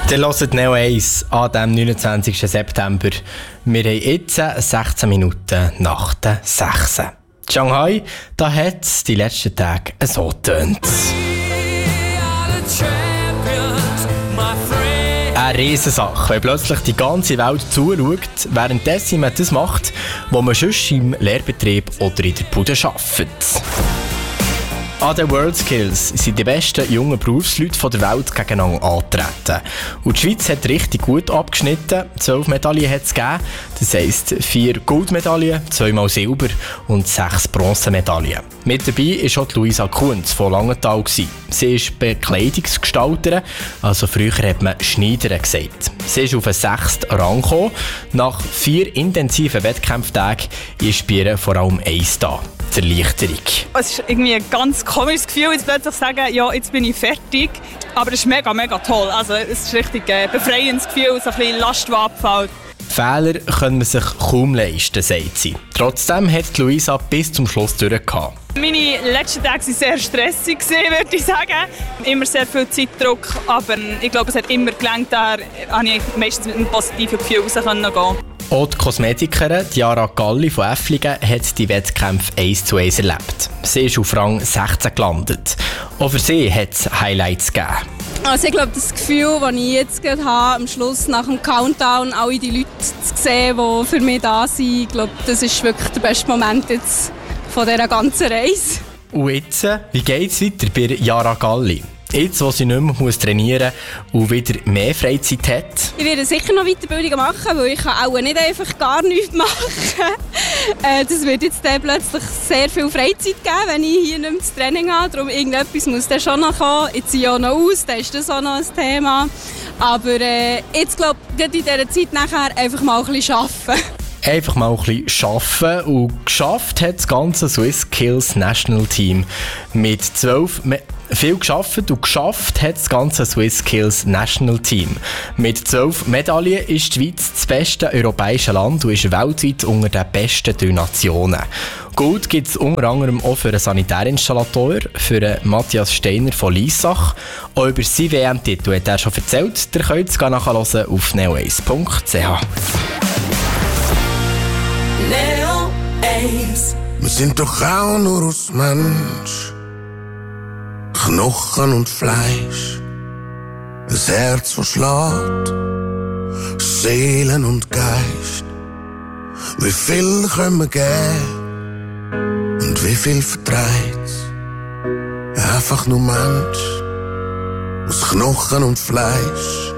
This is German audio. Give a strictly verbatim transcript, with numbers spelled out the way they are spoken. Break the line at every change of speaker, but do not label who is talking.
Ihr hört Neo eins an dem neunundzwanzigsten September. Wir haben jetzt sechzehn Minuten nach der sechs. Shanghai, da hat es die letzten Tage so getönt. Eine Riesensache, wenn plötzlich die ganze Welt zuschaut, währenddessen man das macht, was man sonst im Lehrbetrieb oder in der Bude arbeitet. An den WorldSkills sind die besten jungen Berufsleute der Welt gegeneinander angetreten. Und die Schweiz hat richtig gut abgeschnitten. Zwölf Medaillen hat es gegeben. Das heisst, vier Goldmedaillen, zweimal Silber und sechs Bronzemedaillen. Mit dabei war auch Luisa Kunz von Langenthal. Sie ist Bekleidungsgestalterin, also früher hat man Schneiderin gesagt. Sie ist auf den sechsten Rang gekommen. Nach vier intensiven Wettkampftagen ist bei ihr vor allem eins da: die Erleichterung.
Es ist irgendwie ein ganz komisches Gefühl, jetzt plötzlich zu sagen, ja, jetzt bin ich fertig. Aber es ist mega, mega toll. Also, es ist richtig ein befreiendes Gefühl, so ein bisschen Last, die abfällt.
Fehler können man sich kaum leisten, sagt sie. Trotzdem hat Luisa bis zum Schluss durchgehabt.
Meine letzten Tage waren sehr stressig, würde ich sagen. Immer sehr viel Zeitdruck, aber ich glaube, es hat immer gelangt, da konnte ich meistens mit einem positiven Gefühl rausgehen.
Auch die Kosmetikerin Chiara Galli von Äfflingen hat die Wettkämpfe eins zu eins erlebt. Sie ist auf Rang sechzehn gelandet. Auch für sie hat es Highlights gegeben.
Also ich glaube, das Gefühl, das ich jetzt gerade habe, am Schluss nach dem Countdown alle die Leute zu sehen, die für mich da sind, ich glaube, das ist wirklich der beste Moment jetzt von dieser ganzen Reise.
Und jetzt, wie geht es weiter bei Chiara Galli? Jetzt, wo sie nicht mehr muss trainieren und wieder mehr Freizeit hat.
Ich werde sicher noch Weiterbildungen machen, weil ich kann auch nicht einfach gar nichts machen. äh, das wird jetzt dann plötzlich sehr viel Freizeit geben, wenn ich hier nicht mehr das Training habe. Darum irgendetwas muss dann schon noch kommen. Jetzt ziehe ich auch noch aus, dann ist das auch noch ein Thema. Aber äh, jetzt glaube ich, gerade in dieser Zeit nachher einfach mal ein bisschen arbeiten.
Einfach mal ein bisschen arbeiten. Und geschafft hat das ganze SwissSkills National Team mit zwölf Me- Viel geschafft und geschafft hat das ganze SwissSkills National Team. Mit zwölf Medaillen ist die Schweiz das beste europäische Land und ist weltweit unter den besten drei Nationen. Gold gibt es unter anderem auch für einen Sanitärinstallateur, für einen Matthias Steiner von Liessach. Auch über seinen W M-Titel hat er schon erzählt. Ihr könnt es nachhören auf neo eins punkt c h.
Neo eins.
Wir sind doch auch nur aus Mensch, Knochen und Fleisch, ein Herz, das schlägt, Seelen und Geist. Wie viel können wir geben und wie viel vertreibt? Einfach nur Mensch, aus Knochen und Fleisch.